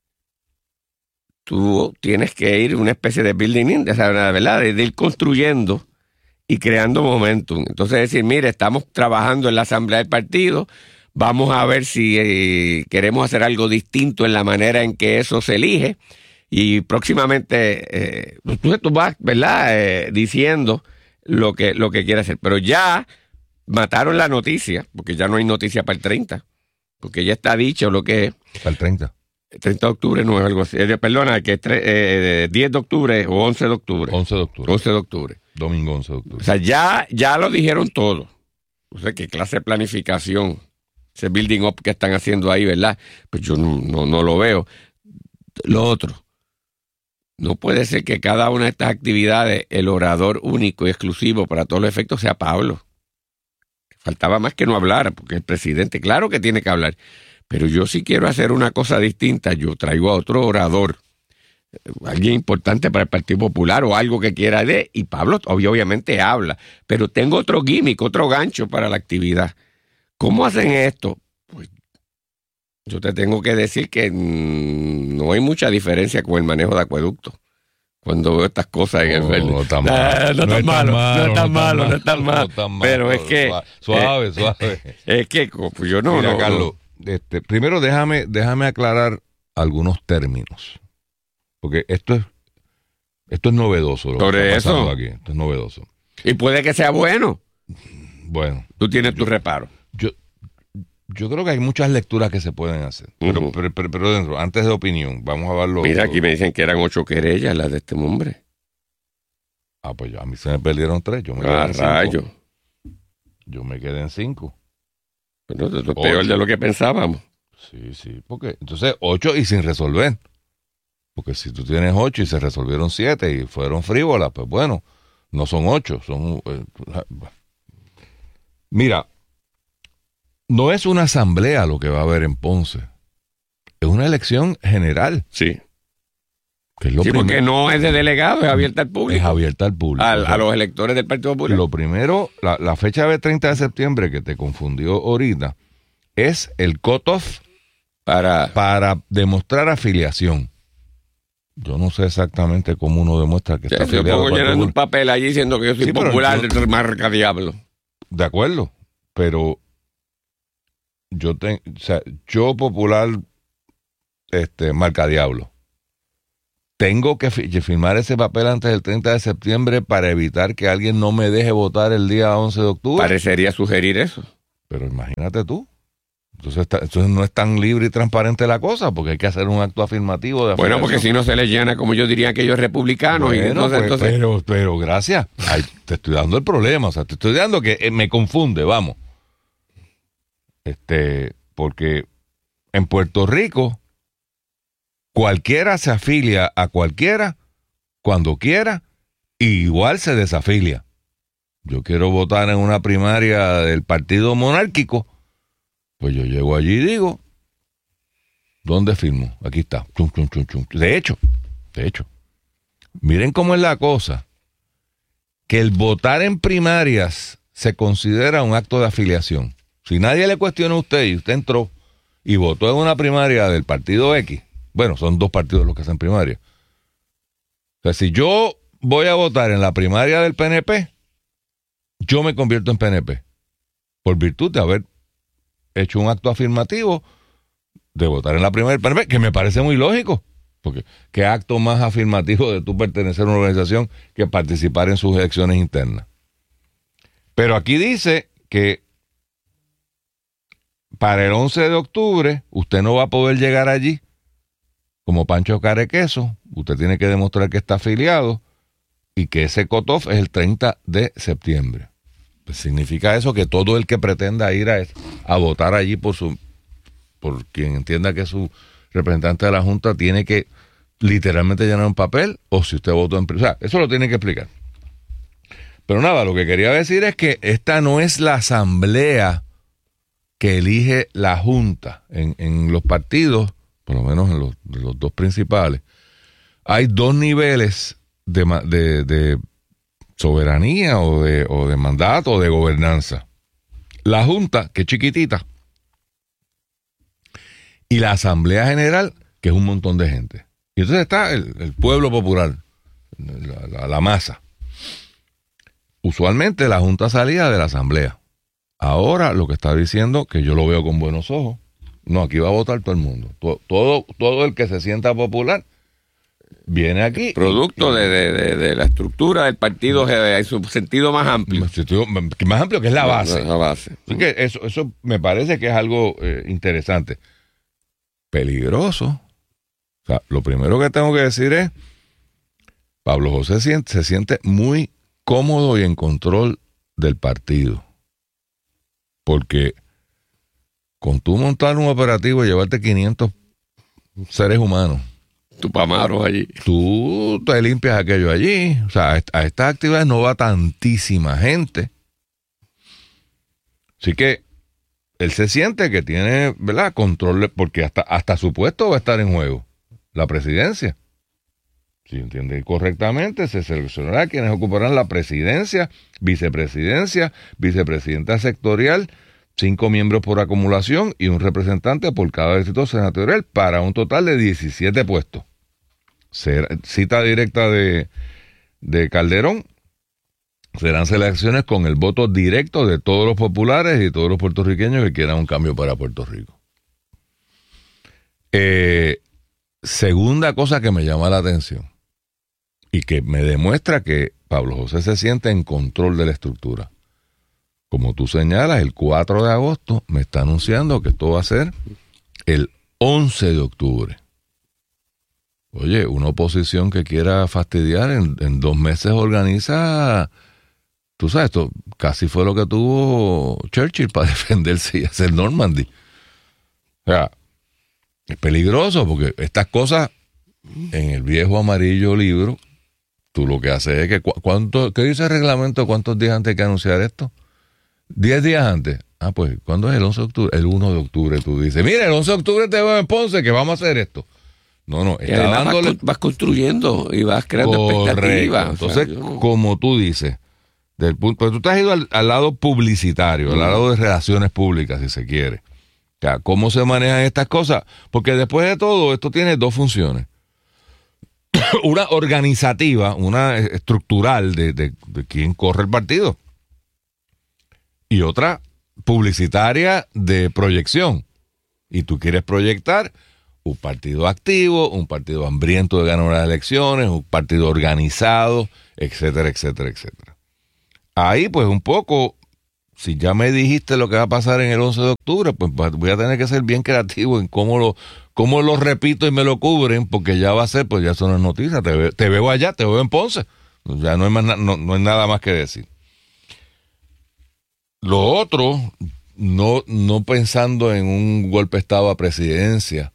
tú tienes que ir una especie de building in, de, ¿verdad? de ir construyendo y creando momentum. Entonces decir, mire, estamos trabajando en la asamblea del partido, vamos a ver si eh, queremos hacer algo distinto en la manera en que eso se elige y próximamente eh, tú, tú vas, ¿verdad? Eh, diciendo lo que, lo que quieres hacer. Pero ya mataron la noticia, porque ya no hay noticia para el treinta, porque ya está dicho lo que es. Para el treinta. treinta de octubre no es algo así. Eh, perdona, que es tre- eh, diez de octubre o once de octubre. once de octubre. once de octubre. Domingo once de octubre. O sea, ya, ya lo dijeron todo. O sea, qué clase de planificación, ese building up que están haciendo ahí, ¿verdad? Pues yo no, no, no lo veo. Lo otro, no puede ser que cada una de estas actividades, el orador único y exclusivo para todos los efectos sea Pablo. Faltaba más que no hablara, porque el presidente, claro que tiene que hablar, pero yo si quiero hacer una cosa distinta, yo traigo a otro orador, alguien importante para el Partido Popular o algo que quiera de, y Pablo obviamente habla, pero tengo otro gimmick, otro gancho para la actividad. ¿Cómo hacen esto? Pues yo te tengo que decir que mmm, no hay mucha diferencia con el manejo de acueductos. Cuando veo estas cosas en el No, verde. no es tan No, malo. no es tan malo, no es tan malo, no es tan malo. Pero es que... Suave, eh, suave. Es que pues yo no... Mira, no, Carlos, este, primero déjame, déjame aclarar algunos términos. Porque esto es, esto es novedoso. Lo Por que está pasando eso. aquí. Esto es novedoso. Y puede que sea bueno. Bueno, Tú tienes tu reparo. yo, yo creo que hay muchas lecturas que se pueden hacer. Pero, Ujú. pero, pero, pero dentro, antes de opinión, vamos a verlo. Mira, aquí me dicen que eran ocho querellas las de este hombre. Ah, pues yo- a mí se me perdieron tres. Yo me quedé Ah, en cinco. rayo. Yo me quedé en cinco. Bueno, eso es peor Ocho. de lo que pensábamos. Sí, sí, porque entonces ocho y sin resolver. Porque si tú tienes ocho y se resolvieron siete y fueron frívolas, pues bueno, no son ocho, son... eh, mira, no es una asamblea lo que va a haber en Ponce. Es una elección general. Sí. Que es lo sí, primero. porque no es de delegado, es abierta al público. Es abierta al público. A, o sea, a los electores del Partido Popular. Lo primero, la, la fecha de treinta de septiembre que te confundió ahorita, es el cutoff para, para demostrar afiliación. Yo no sé exactamente cómo uno demuestra que sí, está yo afiliado. pongo llenando un papel allí diciendo que yo soy Sí, pero popular, yo- marca diablo. De acuerdo, pero yo tengo, o sea, yo popular, este, marca diablo. Tengo que fi- firmar ese papel antes del treinta de septiembre para evitar que alguien no me deje votar el día once de octubre. Parecería sugerir eso. Pero imagínate tú. Entonces, está- entonces no es tan libre y transparente la cosa, porque hay que hacer un acto afirmativo de Bueno, porque si afiliación. no se les llena, como yo diría, aquellos republicanos. y Bueno, entonces, pues, entonces pero, pero gracias. Ay, te estoy dando el problema, o sea, te estoy dando que eh, me confunde, vamos. Este, porque en Puerto Rico cualquiera se afilia a cualquiera cuando quiera y igual se desafilia. Yo quiero votar en una primaria del partido monárquico, pues yo llego allí y digo, ¿dónde firmo? Aquí está. Chum, chum, chum, chum. De hecho, de hecho, miren cómo es la cosa, que el votar en primarias se considera un acto de afiliación. Si nadie le cuestiona a usted y usted entró y votó en una primaria del partido X, bueno, son dos partidos los que hacen primaria. O sea, si yo voy a votar en la primaria del P N P, yo me convierto en P N P por virtud de haber hecho un acto afirmativo de votar en la primaria del P N P, que me parece muy lógico, porque qué acto más afirmativo de tú pertenecer a una organización que participar en sus elecciones internas. Pero aquí dice que para el once de octubre usted no va a poder llegar allí como Pancho Carequeso, usted tiene que demostrar que está afiliado y que ese cutoff es el treinta de septiembre. Pues significa eso que todo el que pretenda ir a, a votar allí por su por quien entienda que es su representante de la Junta tiene que literalmente llenar un papel, o si usted votó en... O sea, eso lo tiene que explicar. Pero nada, lo que quería decir es que esta no es la asamblea que elige la Junta. En, en los partidos, por lo menos en los, de los dos principales, hay dos niveles de, de, de soberanía o de, o de mandato o de gobernanza. La Junta, que es chiquitita, y la Asamblea General, que es un montón de gente. Y entonces está el, el pueblo popular, la, la, la masa. Usualmente la Junta salía de la Asamblea. Ahora lo que está diciendo, que yo lo veo con buenos ojos, no, aquí va a votar todo el mundo. Todo, todo, todo el que se sienta popular viene aquí. Producto de, de, de, de la estructura del partido en su sentido más amplio. Más amplio que es la base. La base. Así que eso, eso me parece que es algo eh, interesante. Peligroso. O sea, lo primero que tengo que decir es, Pablo José siente, se siente muy cómodo y en control del partido. Porque con tú montar un operativo y llevarte quinientos seres humanos, Tu pamaro allí. tú te limpias aquello allí. O sea, a estas actividades no va tantísima gente. Así que él se siente que tiene, ¿verdad?, control, porque hasta, hasta su puesto va a estar en juego, la presidencia. Si entiende correctamente, se seleccionará quienes ocuparán la presidencia, vicepresidencia, vicepresidenta sectorial, cinco miembros por acumulación y un representante por cada distrito senatorial para un total de diecisiete puestos. Será, cita directa de, de Calderón, serán selecciones con el voto directo de todos los populares y todos los puertorriqueños que quieran un cambio para Puerto Rico. Eh, segunda cosa que me llama la atención y que me demuestra que Pablo José se siente en control de la estructura. Como tú señalas, el cuatro de agosto me está anunciando que esto va a ser el once de octubre. Oye, una oposición que quiera fastidiar en, en dos meses organiza, tú sabes, esto casi fue lo que tuvo Churchill para defenderse y hacer Normandy. O sea, es peligroso porque estas cosas en el viejo amarillo libro, tú lo que haces es que, ¿cuánto, ¿qué dice el reglamento? ¿Cuántos días antes hay que anunciar esto? Diez días antes. Ah, pues, ¿cuándo es el once de octubre? El uno de octubre, tú dices. Mira, el once de octubre te veo en Ponce, que vamos a hacer esto. No, no, está dándole... vas, vas construyendo y vas creando Correcto. expectativas. Entonces, o sea, no... como tú dices, del punto, pero tú te has ido al, al lado publicitario, al lado de relaciones públicas, si se quiere. O sea, ¿cómo se manejan estas cosas? Porque después de todo, esto tiene dos funciones. Una organizativa, una estructural de, de, de quién corre el partido. Y otra publicitaria de proyección. Y tú quieres proyectar un partido activo, un partido hambriento de ganar las elecciones, un partido organizado, etcétera, etcétera, etcétera. Ahí, pues, un poco, si ya me dijiste lo que va a pasar en el once de octubre, pues voy a tener que ser bien creativo en cómo lo, cómo lo repito y me lo cubren, porque ya va a ser, pues ya son las noticias. Te, ve, te veo allá, te veo en Ponce. Ya no hay, más, no, no hay nada más que decir. Lo otro, no, no pensando en un golpe de Estado a presidencia,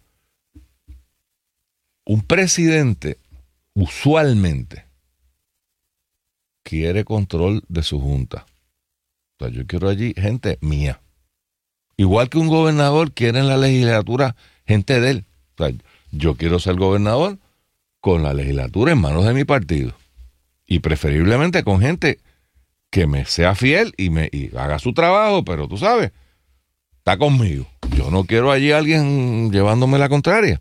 un presidente usualmente quiere control de su junta. O sea, yo quiero allí gente mía. Igual que un gobernador quiere en la legislatura gente de él. O sea, yo quiero ser gobernador con la legislatura en manos de mi partido. Y preferiblemente con gente que me sea fiel y me y haga su trabajo, pero tú sabes, está conmigo. Yo no quiero allí a alguien llevándome la contraria.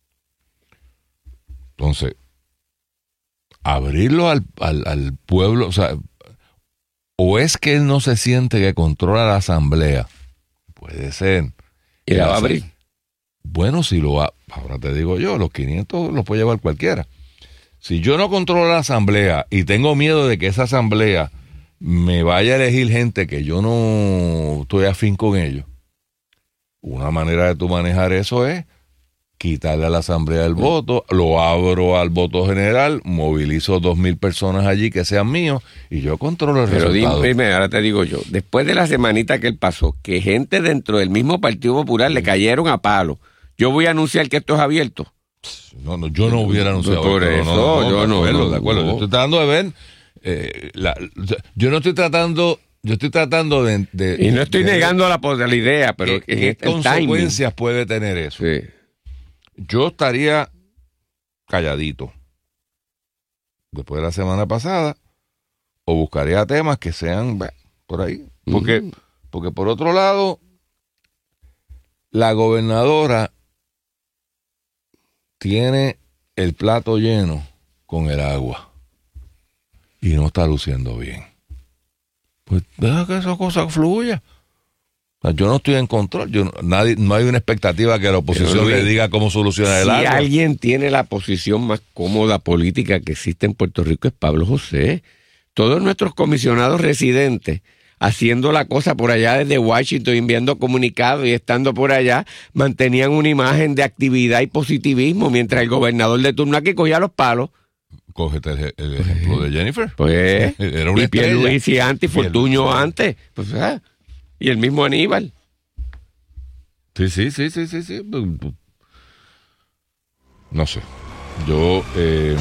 Entonces, abrirlo al, al, al pueblo, o sea, o es que él no se siente que controla la asamblea, puede ser. ¿Y la va a abrir? Bueno, si lo va, ahora te digo yo, los quinientos los puede llevar cualquiera. Si yo no controlo la asamblea y tengo miedo de que esa asamblea me vaya a elegir gente que yo no estoy afín con ellos, una manera de tú manejar eso es quitarle a la asamblea el voto, lo abro al voto general, movilizo dos mil personas allí que sean míos y yo controlo el Pero resultado. Pero dime, ahora te digo yo, después de la semanita que él pasó, que gente dentro del mismo Partido Popular le cayeron a palo, yo voy a anunciar que esto es abierto. No, no, yo no hubiera anunciado por esto, eso, no, no, no, yo no, de acuerdo, no, de acuerdo. no. Yo estoy tratando de ver, eh, la, yo no estoy tratando, yo estoy tratando de, de y no estoy de, negando la, la idea, pero ¿qué, qué el consecuencias timing. puede tener eso? Sí. Yo estaría calladito después de la semana pasada o buscaría temas que sean bah, por ahí, porque mm. porque por otro lado la gobernadora tiene el plato lleno con el agua y no está luciendo bien. Pues deja que esa cosa fluya. O sea, yo no estoy en control. Yo, nadie, no hay una expectativa que la oposición Luis, le diga cómo solucionar el si agua. Si alguien tiene la posición más cómoda política que existe en Puerto Rico es Pablo José. Todos nuestros comisionados residentes haciendo la cosa por allá desde Washington, enviando comunicados y estando por allá, mantenían una imagen de actividad y positivismo, mientras el gobernador de turno aquí cogía los palos. Cógete el, el ejemplo de Jennifer. Pues, era una y Pierluisi antes, y Fortuño Pierluisi. antes. Pues, ¿eh? Y el mismo Aníbal. Sí, sí, sí, sí, sí, sí. No sé. Yo, eh,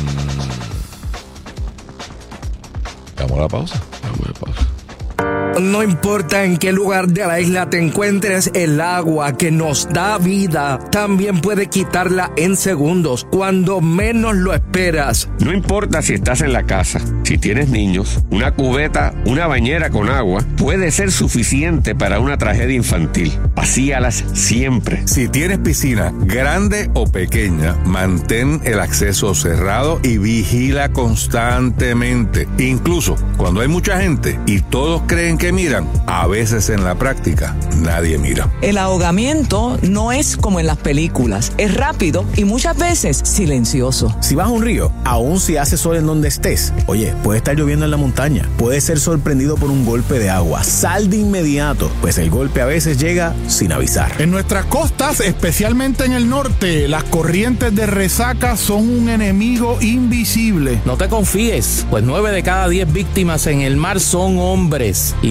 vamos a la pausa. Vamos a la pausa. No importa en qué lugar de la isla te encuentres, el agua que nos da vida también puede quitarla en segundos, cuando menos lo esperas. No importa si estás en la casa, si tienes niños, una cubeta, una bañera con agua puede ser suficiente para una tragedia infantil. Vacíalas siempre. Si tienes piscina, grande o pequeña, mantén el acceso cerrado y vigila constantemente. Incluso cuando hay mucha gente y todos creen que miran, a veces en la práctica nadie mira. El ahogamiento no es como en las películas, es rápido y muchas veces silencioso. Si vas a un río, aun si hace sol en donde estés, oye, puede estar lloviendo en la montaña, puedes ser sorprendido por un golpe de agua. Sal de inmediato, pues el golpe a veces llega sin avisar. En nuestras costas, especialmente en el norte, las corrientes de resaca son un enemigo invisible. No te confíes, pues nueve de cada diez víctimas en el mar son hombres y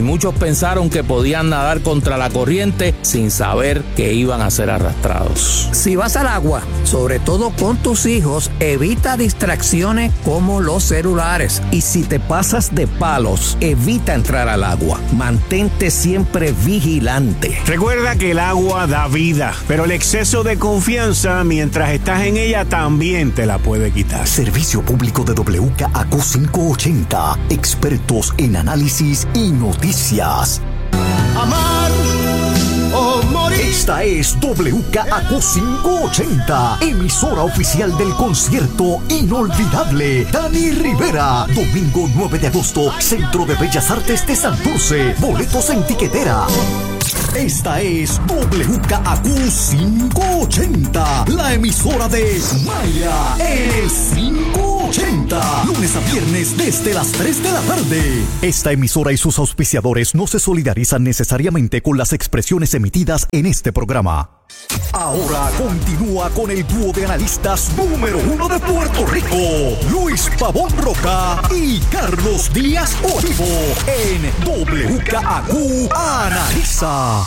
y muchos pensaron que podían nadar contra la corriente sin saber que iban a ser arrastrados. Si vas al agua, sobre todo con tus hijos, evita distracciones como los celulares. Y si te pasas de palos, evita entrar al agua. Mantente siempre vigilante. Recuerda que el agua da vida, pero el exceso de confianza mientras estás en ella también te la puede quitar. Servicio público de W K A Q quinientos ochenta. Expertos en análisis y noticias. Amar o morir. Esta es W K A Q quinientos ochenta, emisora oficial del concierto inolvidable Dani Rivera. Domingo nueve de agosto, Centro de Bellas Artes de Santurce. Boletos en tiquetera. Esta es W K A Q quinientos ochenta, la emisora de Maya en el quinientos ochenta, lunes a viernes desde las tres de la tarde. Esta emisora y sus auspiciadores no se solidarizan necesariamente con las expresiones emitidas en este programa. Ahora continúa con el dúo de analistas número uno de Puerto Rico, Luis Pavón Roca y Carlos Díaz Olivo, en W K A Q Analiza.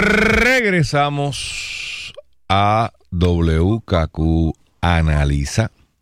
Regresamos a W K Q Analiza.